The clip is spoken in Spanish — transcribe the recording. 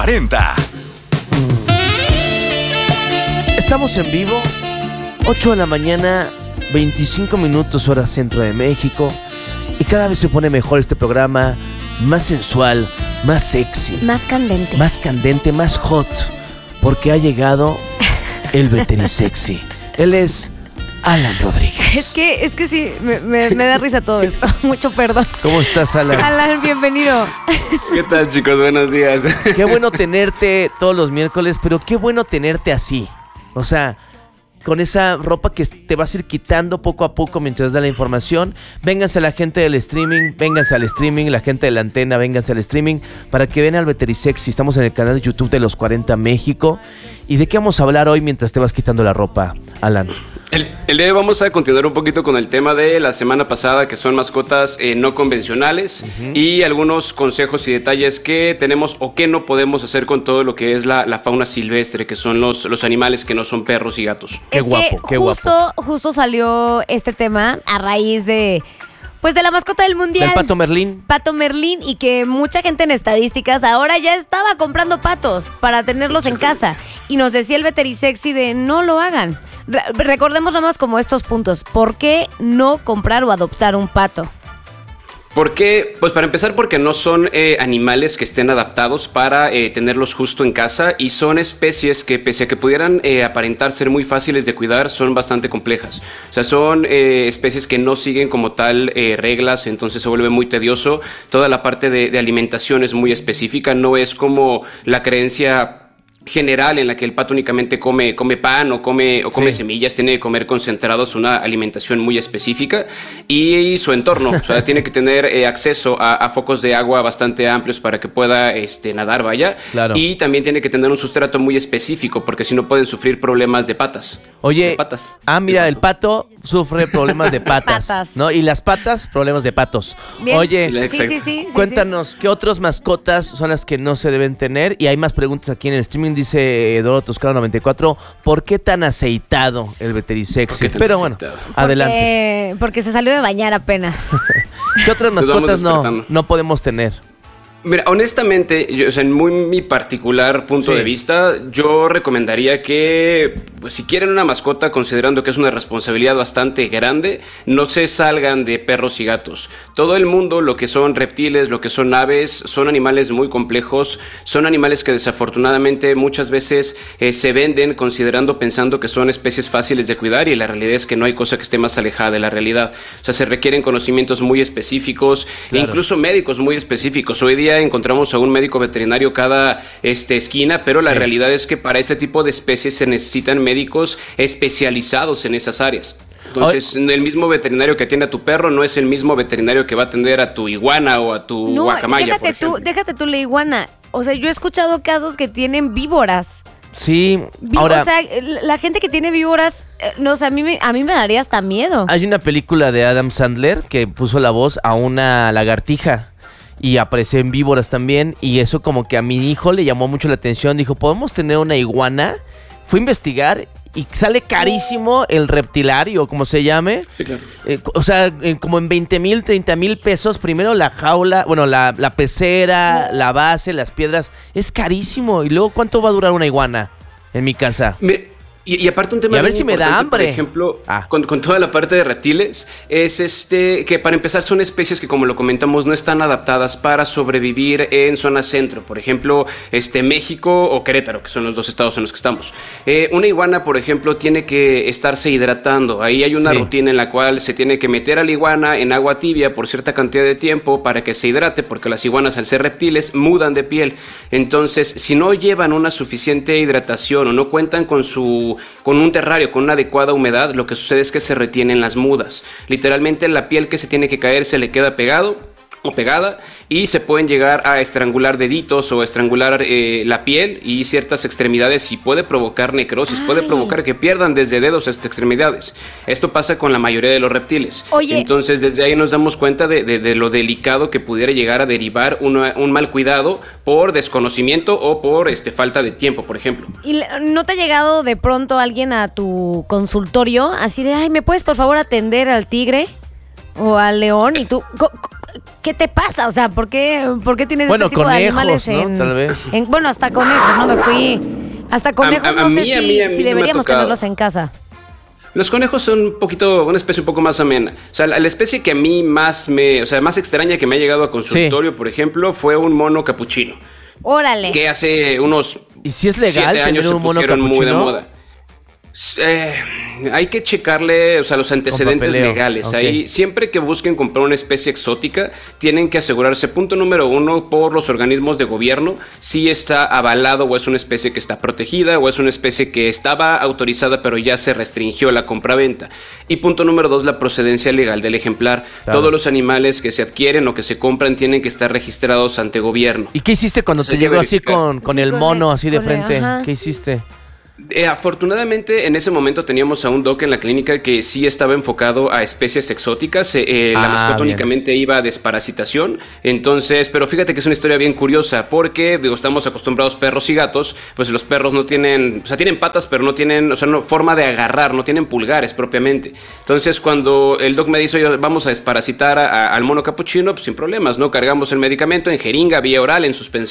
40. Estamos en vivo, 8 de la mañana, 25 minutos hora centro de México. Y cada vez se pone mejor este programa, más sensual, más sexy. Más candente. Más candente, más hot. Porque ha llegado el veterisexy. Él es Alan Rodríguez. Es que sí, me da risa todo esto. Mucho perdón. ¿Cómo estás, Alan? Alan, bienvenido. ¿Qué tal, chicos? Buenos días. Qué bueno tenerte todos los miércoles, pero qué bueno tenerte así. O sea, con esa ropa que te vas a ir quitando poco a poco mientras da la información. Vénganse la gente del streaming, vénganse al streaming, la gente de la antena, vénganse al streaming para que vean al Veterisexy. Estamos en el canal de YouTube de los 40 México. ¿Y de qué vamos a hablar hoy mientras te vas quitando la ropa, Alan? El día de hoy vamos a continuar un poquito con el tema de la semana pasada, que son mascotas no convencionales, y algunos consejos y detalles que tenemos o que no podemos hacer con todo lo que es la fauna silvestre, que son los animales que no son perros y gatos. Qué guapo, qué guapo. Justo salió este tema a raíz de la mascota del mundial. Del Pato Merlín. Pato Merlín, y que mucha gente en estadísticas ahora ya estaba comprando patos para tenerlos en casa. Y nos decía el Veterisexy de no lo hagan. Recordemos nada más como estos puntos. ¿Por qué no comprar o adoptar un pato? ¿Por qué? Pues para empezar, porque no son animales que estén adaptados para tenerlos justo en casa, y son especies que, pese a que pudieran aparentar ser muy fáciles de cuidar, son bastante complejas. O sea, son especies que no siguen como tal reglas, entonces se vuelve muy tedioso. Toda la parte de alimentación es muy específica, no es como la creencia general en la que el pato únicamente come pan o come semillas. Tiene que comer concentrados, una alimentación muy específica, y su entorno, o sea, tiene que tener acceso a focos de agua bastante amplios para que pueda nadar, vaya. Claro. Y también tiene que tener un sustrato muy específico, porque si no pueden sufrir problemas de patas. Oye, de patas. Mira, el pato sufre problemas de patas, ¿no? Y las patas, problemas de patos. Bien. Oye, Sí, cuéntanos, ¿qué otras mascotas son las que no se deben tener? Y hay más preguntas aquí en el streaming. Dice Eduardo Toscano 94, ¿por qué tan aceitado el Veterisexy? Pero bueno, adelante. Porque se salió de bañar apenas. ¿Qué otras mascotas no podemos tener? Mira, honestamente, en mi particular punto de vista, yo recomendaría que, pues, si quieren una mascota, considerando que es una responsabilidad bastante grande, no se salgan de perros y gatos. Todo el mundo, lo que son reptiles, lo que son aves, son animales muy complejos, son animales que desafortunadamente muchas veces se venden pensando que son especies fáciles de cuidar, y la realidad es que no hay cosa que esté más alejada de la realidad. O sea, se requieren conocimientos muy específicos, e incluso médicos muy específicos. Hoy día encontramos a un médico veterinario cada esquina, pero la realidad es que para este tipo de especies se necesitan médicos especializados en esas áreas. Entonces, el mismo veterinario que atiende a tu perro no es el mismo veterinario que va a atender a tu iguana o a tu guacamaya, déjate tú la iguana. O sea, yo he escuchado casos que tienen víboras. Sí, ahora... O sea, la gente que tiene víboras, no sé, a mí me daría hasta miedo. Hay una película de Adam Sandler que puso la voz a una lagartija y apareció en víboras también, y eso como que a mi hijo le llamó mucho la atención. Dijo, ¿podemos tener una iguana? Fue a investigar y sale carísimo el reptilario, como se llame. Sí, claro. O sea, como en 20,000, 30,000 pesos. Primero la jaula, bueno, la pecera, la base, las piedras. Es carísimo. Y luego, ¿cuánto va a durar una iguana en mi casa? Y aparte un tema, y a ver si me da hambre. Por ejemplo, con toda la parte de reptiles, es que para empezar son especies que, como lo comentamos, no están adaptadas para sobrevivir en zona centro. Por ejemplo, México o Querétaro, que son los dos estados en los que estamos. Una iguana, por ejemplo, tiene que estarse hidratando. Ahí hay una rutina en la cual se tiene que meter a la iguana en agua tibia por cierta cantidad de tiempo para que se hidrate, porque las iguanas, al ser reptiles, mudan de piel. Entonces, si no llevan una suficiente hidratación o no cuentan con un terrario con una adecuada humedad, lo que sucede es que se retienen las mudas. Literalmente la piel que se tiene que caer se le queda pegado o pegada, y se pueden llegar a estrangular deditos o estrangular la piel y ciertas extremidades, y puede provocar necrosis. Puede provocar que pierdan desde dedos hasta extremidades. Esto pasa con la mayoría de los reptiles. Oye. Entonces, desde ahí nos damos cuenta de lo delicado que pudiera llegar a derivar un mal cuidado por desconocimiento o por falta de tiempo, por ejemplo. ¿Y no te ha llegado de pronto alguien a tu consultorio así de, ay, ¿me puedes por favor atender al tigre o al león? Y tú, ¿qué te pasa? O sea, ¿por qué tienes Bueno, este tipo de animales conejos, ¿no? Tal vez. bueno, hasta conejos, ¿no? Me fui... Hasta conejos, no sé si deberíamos tenerlos en casa. Los conejos son una especie un poco más amena. O sea, la especie que a mí más extraña que me ha llegado a consultorio, por ejemplo, fue un mono capuchino. Órale. Que hace unos ¿Y si es legal 7 años tener se un mono pusieron muy de capuchino? moda. Hay que checarle, los antecedentes papeleo. legales. Ok. Ahí, siempre que busquen comprar una especie exótica, tienen que asegurarse, punto número 1, por los organismos de gobierno, si está avalado o es una especie que está protegida o es una especie que estaba autorizada pero ya se restringió la compraventa. Y punto número 2, la procedencia legal del ejemplar. Claro. Todos los animales que se adquieren o que se compran tienen que estar registrados ante gobierno. ¿Y qué hiciste cuando te Hay que llegó así verificar. con Sí, el con mono el- así de con el- frente? ajá. ¿Qué hiciste? Afortunadamente en ese momento teníamos a un doc en la clínica que sí estaba enfocado a especies exóticas. La mascota bien. únicamente iba a desparasitación. Entonces, pero fíjate que es una historia bien curiosa porque estamos acostumbrados perros y gatos, pues los perros no tienen, tienen patas pero no tienen, no, forma de agarrar, no tienen pulgares propiamente. Entonces cuando el doc me dice, oye, vamos a desparasitar al mono capuchino, pues sin problemas, ¿no? Cargamos el medicamento en jeringa, vía oral, en suspensión.